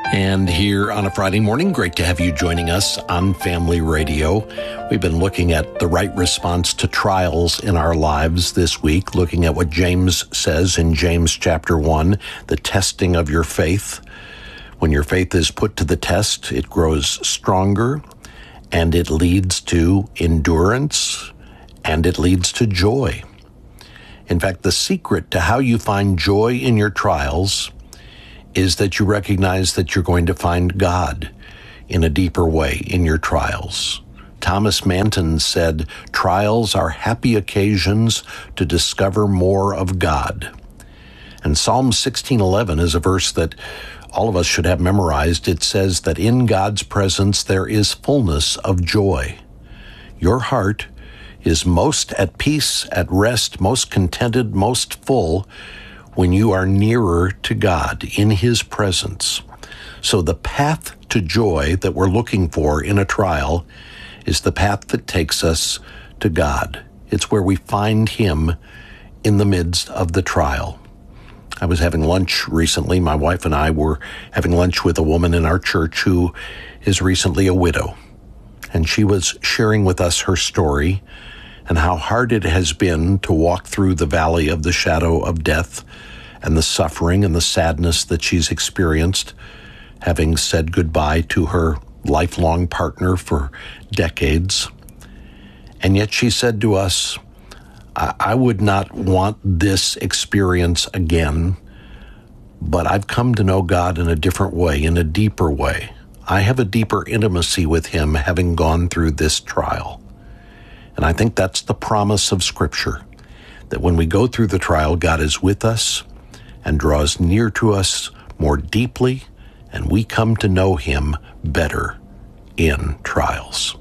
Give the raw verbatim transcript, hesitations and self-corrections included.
And here on a Friday morning, great to have you joining us on Family Radio. We've been looking at the right response to trials in our lives this week, looking at what James says in James chapter one, the testing of your faith. When your faith is put to the test, it grows stronger, and it leads to endurance, and it leads to joy. In fact, the secret to how you find joy in your trials is that you recognize that you're going to find God in a deeper way in your trials. Thomas Manton said, "Trials are happy occasions to discover more of God." And Psalm sixteen eleven is a verse that all of us should have memorized. It says that in God's presence there is fullness of joy. Your heart is most at peace, at rest, most contented, most full when you are nearer to God in His presence. So the path to joy that we're looking for in a trial is the path that takes us to God. It's where we find Him in the midst of the trial. I was having lunch recently. My wife and I were having lunch with a woman in our church who is recently a widow. And she was sharing with us her story and how hard it has been to walk through the valley of the shadow of death and the suffering and the sadness that she's experienced, having said goodbye to her lifelong partner for decades. And yet she said to us, I, I would not want this experience again, but I've come to know God in a different way, in a deeper way. I have a deeper intimacy with Him having gone through this trial. And I think that's the promise of Scripture, that when we go through the trial, God is with us and draws near to us more deeply, and we come to know Him better in trials.